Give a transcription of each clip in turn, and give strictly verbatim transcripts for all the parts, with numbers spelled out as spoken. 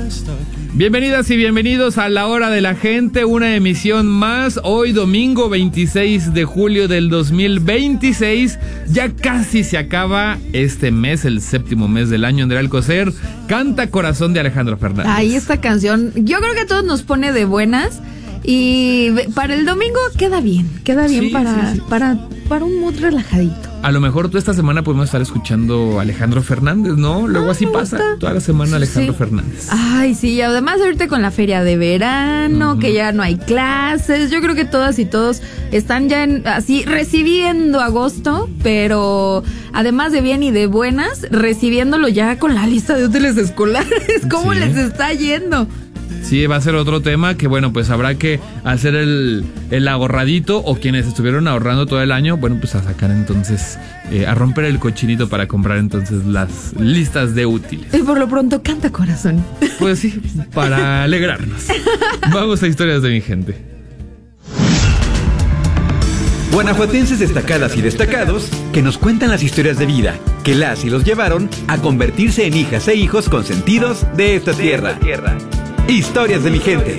Bienvenidas y bienvenidos a La Hora de la Gente, una emisión más. Hoy domingo veintiséis de julio del dos mil veintiséis. Ya casi se acaba este mes, el séptimo mes del año. Andrea Alcocer, Canta Corazón de Alejandro Fernández. Ahí esta canción, yo creo que a todos nos pone de buenas. Y para el domingo queda bien, queda bien sí, para, sí, sí. para para un mood relajadito. A lo mejor tú esta semana podemos estar escuchando a Alejandro Fernández, ¿no? Luego ah, así pasa, toda la semana Alejandro sí. Fernández. Ay, sí, además ahorita con la feria de verano, uh-huh. que ya no hay clases, yo creo que todas y todos están ya en, así recibiendo agosto, pero además de bien y de buenas, recibiéndolo ya con la lista de útiles escolares. ¿Cómo sí. les está yendo? Sí, va a ser otro tema que, bueno, pues habrá que hacer el, el ahorradito, o quienes estuvieron ahorrando todo el año, bueno, pues a sacar entonces, eh, a romper el cochinito para comprar entonces las listas de útiles. Y por lo pronto, canta corazón. Pues sí, para alegrarnos. Vamos a historias de mi gente. Guanajuatenses destacadas y destacados que nos cuentan las historias de vida que las y los llevaron a convertirse en hijas e hijos consentidos de esta tierra. De esta tierra. Historias de mi gente.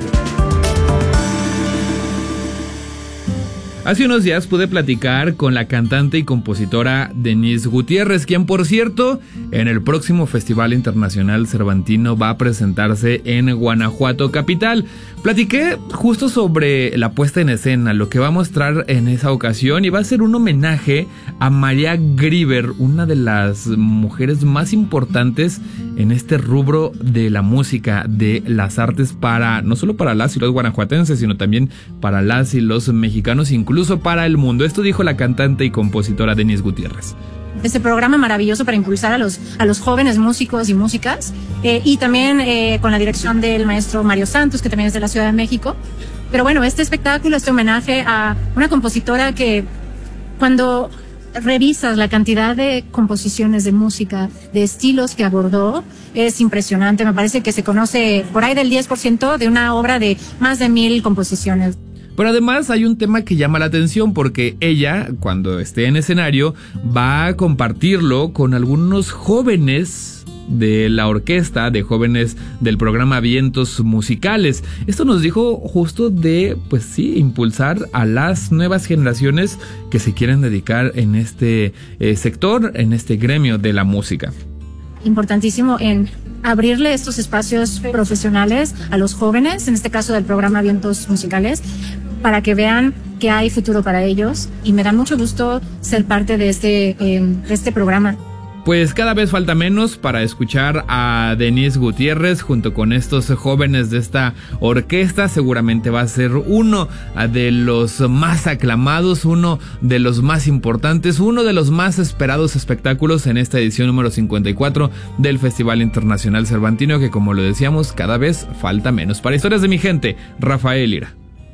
Hace unos días pude platicar con la cantante y compositora Denise Gutiérrez, quien, por cierto, en el próximo Festival Internacional Cervantino va a presentarse en Guanajuato capital. Platiqué justo sobre la puesta en escena, lo que va a mostrar en esa ocasión, y va a ser un homenaje a María Grieber, una de las mujeres más importantes en este rubro de la música, de las artes, para no solo para las y los guanajuatenses, sino también para las y los mexicanos, incluso para el mundo. Esto dijo la cantante y compositora Denise Gutiérrez. Este programa maravilloso para impulsar a los, a los jóvenes músicos y músicas, eh, y también eh, con la dirección del maestro Mario Santos, que también es de la Ciudad de México. Pero bueno, este espectáculo, este homenaje a una compositora que, cuando revisas la cantidad de composiciones de música, de estilos que abordó, es impresionante. Me parece que se conoce por ahí del diez por ciento de una obra de más de mil composiciones. Pero además hay un tema que llama la atención, porque ella, cuando esté en escenario, va a compartirlo con algunos jóvenes de la orquesta, de jóvenes del programa Vientos Musicales. Esto nos dijo justo de, pues sí, impulsar a las nuevas generaciones que se quieren dedicar en este eh, sector, en este gremio de la música. Importantísimo en abrirle estos espacios profesionales a los jóvenes, en este caso del programa Vientos Musicales, para que vean que hay futuro para ellos, y me da mucho gusto ser parte de este, eh, de este programa. Pues cada vez falta menos para escuchar a Denise Gutiérrez junto con estos jóvenes de esta orquesta. Seguramente va a ser uno de los más aclamados, uno de los más importantes, uno de los más esperados espectáculos en esta edición número cincuenta y cuatro del Festival Internacional Cervantino, que, como lo decíamos, cada vez falta menos. Para Historias de mi gente, Rafael Lira.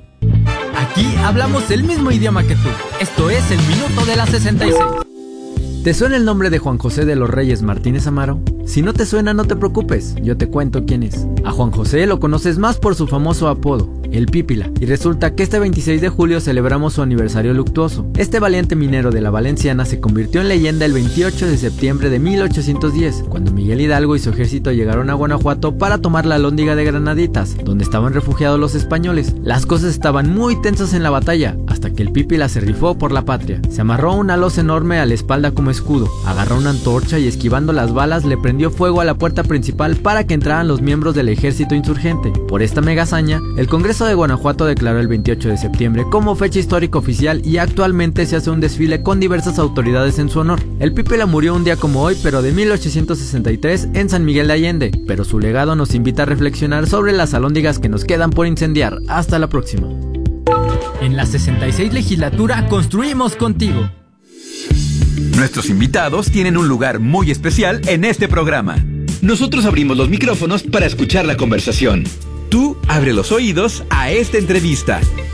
Aquí hablamos el mismo idioma que tú. Esto es el Minuto de la sesenta y seis. ¿Te suena el nombre de Juan José de los Reyes Martínez Amaro? Si no te suena, no te preocupes, yo te cuento quién es. A Juan José lo conoces más por su famoso apodo, el Pípila, y resulta que este veintiséis de julio celebramos su aniversario luctuoso. Este valiente minero de la Valenciana se convirtió en leyenda el veintiocho de septiembre de mil ochocientos diez, cuando Miguel Hidalgo y su ejército llegaron a Guanajuato para tomar la Alhóndiga de Granaditas, donde estaban refugiados los españoles. Las cosas estaban muy tensas en la batalla, hasta que el Pípila se rifó por la patria. Se amarró una losa enorme a la espalda como escudo, agarró una antorcha y, esquivando las balas, le prendió fuego a la puerta principal para que entraran los miembros del ejército insurgente. Por esta mega hazaña, el Congreso de Guanajuato declaró el veintiocho de septiembre como fecha histórica oficial, y actualmente se hace un desfile con diversas autoridades en su honor. El Pípila murió un día como hoy, pero de mil ochocientos sesenta y tres, en San Miguel de Allende, pero su legado nos invita a reflexionar sobre las alhóndigas que nos quedan por incendiar. Hasta la próxima. En la sesenta y seis legislatura construimos contigo. Nuestros invitados tienen un lugar muy especial en este programa. Nosotros abrimos los micrófonos para escuchar la conversación. Tú abre los oídos a esta entrevista.